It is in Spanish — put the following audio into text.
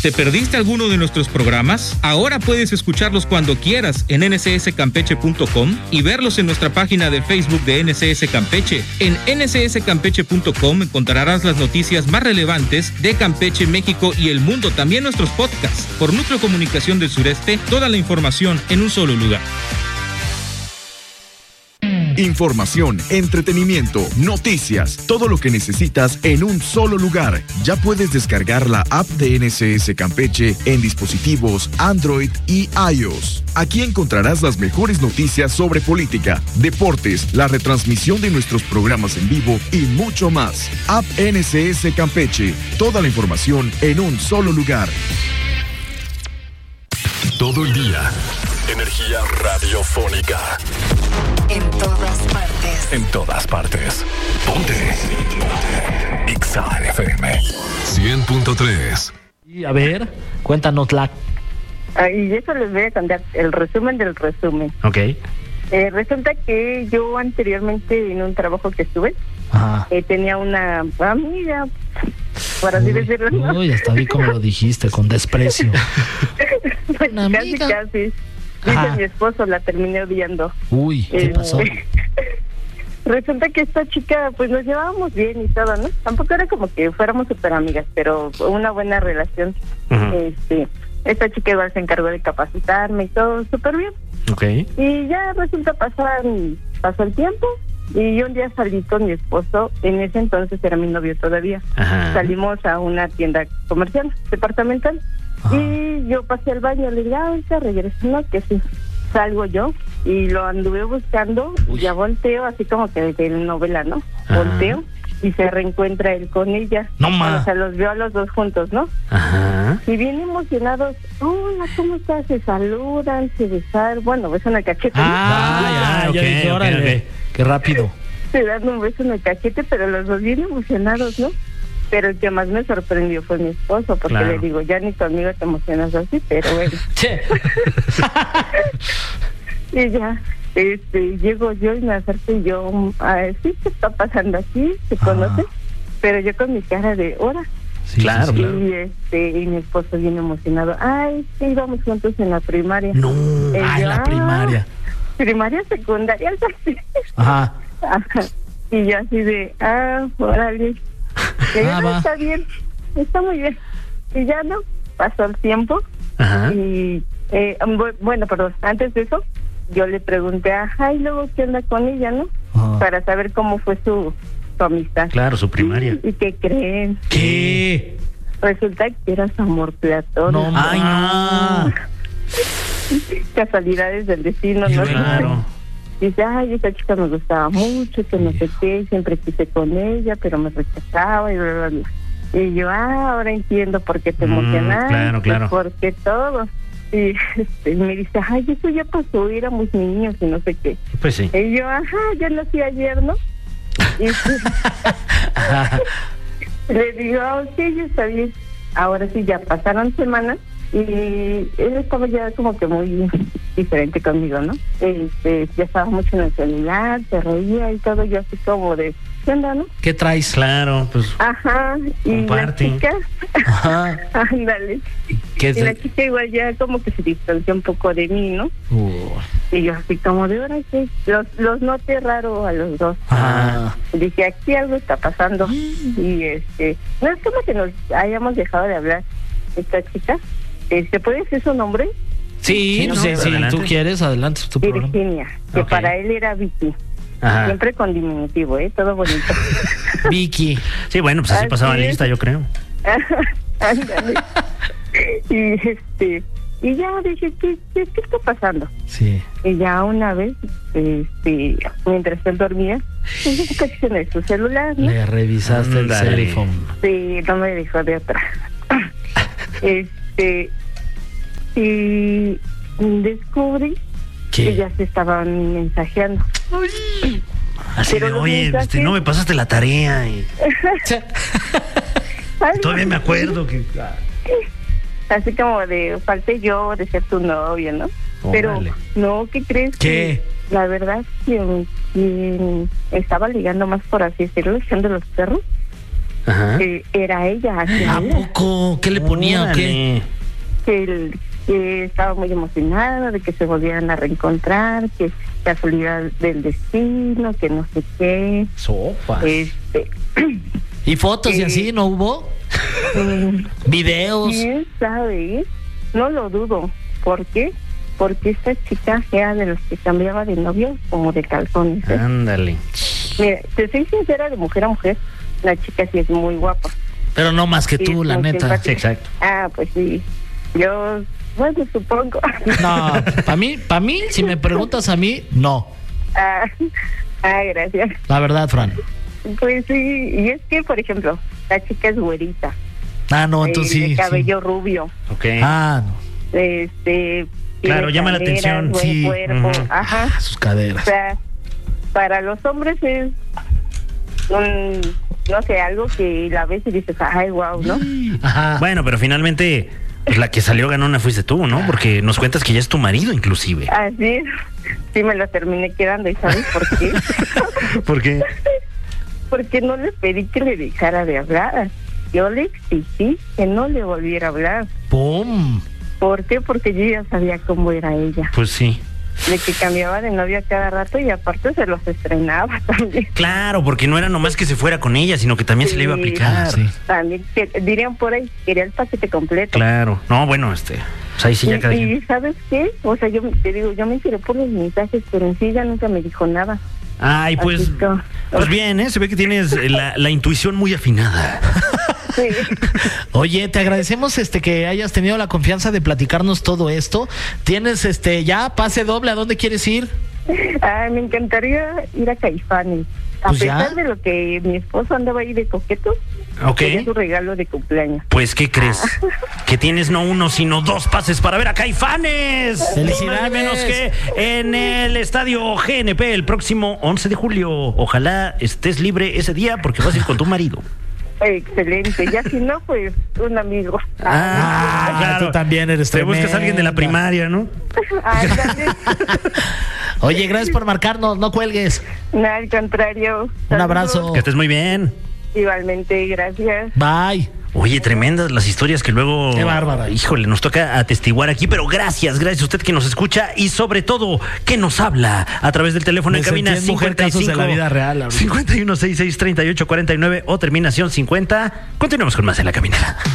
¿Te perdiste alguno de nuestros programas? Ahora puedes escucharlos cuando quieras en ncscampeche.com y verlos en nuestra página de Facebook de NCS Campeche. En ncscampeche.com encontrarás las noticias más relevantes de Campeche, México y el mundo, también nuestros podcasts. Por Núcleo Comunicación del Sureste, toda la información en un solo lugar. Información, entretenimiento, noticias, todo lo que necesitas en un solo lugar. Ya puedes descargar la app de NCS Campeche en dispositivos Android y iOS. Aquí encontrarás las mejores noticias sobre política, deportes, la retransmisión de nuestros programas en vivo y mucho más. App NCS Campeche, toda la información en un solo lugar. Todo el día, energía radiofónica. En todas partes. En todas partes. Ponte. Exa FM 100.3. Y a ver, cuéntanosla. Y eso les voy a contar el resumen del resumen. Ok. Resulta que yo anteriormente en un trabajo que estuve, tenía una amiga, por así decirlo, ¿no? Uy, hasta vi como lo dijiste, con desprecio. Una amiga. Casi. Dice mi esposo, la terminé odiando. Uy, ¿qué pasó? Resulta que esta chica, pues nos llevábamos bien y todo, ¿no? Tampoco era como que fuéramos súper amigas, pero una buena relación. Esta chica igual se encargó de capacitarme y todo súper bien. Okay. Y ya resulta pasó el tiempo y un día salí con mi esposo, en ese entonces era mi novio todavía. Salimos a una tienda comercial, departamental. Y yo pasé al baño, le dije, ahorita regreso, no, que sí. Salgo yo y lo anduve buscando. Ya volteo, así como que de novela, ¿no? Volteo y se reencuentra él con ella. No más. O sea, los veo a los dos juntos, ¿no? Y bien emocionados, hola, ¿cómo estás? Se saludan, se besan, bueno, besan el cachete. Ya dije, órale, qué rápido. Se dan un beso en el cachete, pero los dos bien emocionados, ¿no? Pero el que más me sorprendió fue mi esposo, porque le digo, ya ni conmigo te emocionas así, pero bueno. Y ya, llego yo y me acerco y yo, sí, ¿qué está pasando aquí? ¿Se conoce? Pero yo con mi cara de hora. Sí, claro. Y mi esposo bien emocionado. Ay, sí, íbamos juntos en la primaria. No, en la primaria. Primaria, secundaria, algo así. Ajá. Y yo así de, órale. Está bien, está muy bien. Y ya no, pasó el tiempo. Y bueno, perdón, antes de eso yo le pregunté y luego qué onda con ella, ¿no? Para saber cómo fue su amistad. Claro, su primaria. ¿Y qué creen? ¿Qué? Resulta que era su amor platónico. No, no. Casualidades del destino, ¿no? Claro. Dice, esa chica me gustaba mucho, que no sé qué, siempre quise con ella, pero me rechazaba y bla, bla, bla. Y yo, ahora entiendo por qué te emocionaste, claro. por qué todo. Y me dice, eso ya pasó, éramos niños y no sé qué. Pues sí. Y yo, ya nací ayer, ¿no? Y le digo, sí, ya está bien. Ahora sí, ya pasaron semanas. Y él estaba ya como que muy diferente conmigo, ¿no? Ya estaba mucho en el celular, se reía y todo, yo así como de, ¿qué onda, no? ¿Qué traes? Claro, pues. Y comparte. la chica, ándale. ¿Qué y la chica igual ya como que se distanció un poco de mí, ¿no? Y yo así como de, ahora sí, los noté raro a los dos. Dije, aquí algo está pasando. Y no es como que nos hayamos dejado de hablar esta chica. ¿Se puede decir su nombre? Sí, si tú quieres, adelante. Tu Virginia, que para él era Vicky. Siempre con diminutivo, todo bonito. Vicky. Sí, bueno, pues así pasaba lista, yo creo. Ándale. Y ya dije, ¿qué está pasando? Sí. Y ya una vez, mientras él dormía, un cachito en su celular, ¿no? Le revisaste el teléfono. Sí, no me dejó de otra. Y descubrí que ya se estaban mensajeando. Así de, oye, no me pasaste la tarea. Y... todavía me acuerdo que... Así como de, falté yo de ser tu novio, ¿no? Pero, no, ¿qué crees? ¿Qué? La verdad, quien estaba ligando más, por así decirlo, echando los perros, era ella. ¿A poco? ¿Qué le ponía o qué? Que estaba muy emocionada de que se volvieran a reencontrar, que casualidad del destino, que no sé qué. Sopas. ¿Y fotos y así no hubo? ¿Videos? ¿Quién sabe? No lo dudo. ¿Por qué? Porque esta chica era de los que cambiaba de novio como de calzones. Ándale. Mira, te soy sincera, de mujer a mujer, la chica sí es muy guapa. Pero no más que tú, la neta. Sí, exacto. Pues sí. Yo, bueno, supongo. No, para mí, si me preguntas a mí, no. Gracias. La verdad, Fran. Pues sí, y es que, por ejemplo, la chica es güerita. No, entonces sí. De cabello rubio. Ok. No. Claro, llama la atención. Buen Sí. cuerpo. Ajá. Sus caderas. O sea, para los hombres es no sé, algo que la ves y dices, ay, wow, ¿no? Ajá. Bueno, pero finalmente, pues la que salió ganona fuiste tú, ¿no? Porque nos cuentas que ya es tu marido, inclusive. Así, sí me lo terminé quedando, ¿y sabes por qué? ¿Por qué? Porque no le pedí que le dejara de hablar. Yo le exigí que no le volviera a hablar. ¡Pum! ¿Por qué? Porque yo ya sabía cómo era ella. Pues sí. De que cambiaba de novio a cada rato y aparte se los estrenaba también. Claro, porque no era nomás que se fuera con ella, sino que también se le iba a aplicar. Sí. También, dirían por ahí, quería el paquete completo. Claro. No, bueno, pues ahí sí ya cada quien. Y ¿sabes qué? O sea, yo te digo, yo me enteré por los mensajes, pero en sí ella nunca me dijo nada. Ay, pues bien, se ve que tienes la intuición muy afinada. Sí. Oye, te agradecemos que hayas tenido la confianza de platicarnos todo esto. ¿Tienes ya pase doble? ¿A dónde quieres ir? Me encantaría ir a Caifanes. A Pues pesar ya. de lo que mi esposo andaba ahí de coqueto, Ok. quería su regalo de cumpleaños. Pues, ¿qué crees? Que tienes no uno, sino dos pases para ver a Caifanes. ¡Felicidades! Ni más ni menos que en el estadio GNP el próximo 11 de julio. Ojalá estés libre ese día porque vas a ir con tu marido. Excelente. Ya si no, pues un amigo. Tú también eres Te buscas a alguien de la tremenda. primaria, ¿no? Ándale. Oye, gracias por marcarnos, no cuelgues. No, al contrario. Un abrazo. Que estés muy bien. Igualmente, gracias. Bye. Oye, tremendas las historias que luego... Qué bárbara. Híjole, nos toca atestiguar aquí, pero gracias a usted que nos escucha y sobre todo que nos habla a través del teléfono en cabina sentí en mujer casos de la vida real ahorita. 51663849 o terminación 50. Continuamos con más en La Caminera.